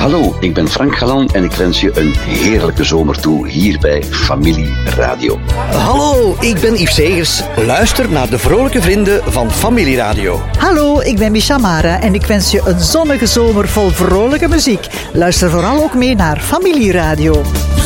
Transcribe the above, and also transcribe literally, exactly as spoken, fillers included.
Hallo, ik ben Frank Galan en ik wens je een heerlijke zomer toe hier bij Familie Radio. Hallo, ik ben Yves Segers. Luister naar de vrolijke vrienden van Familie Radio. Hallo, ik ben Misha Mara en ik wens je een zonnige zomer vol vrolijke muziek. Luister vooral ook mee naar Familie Radio.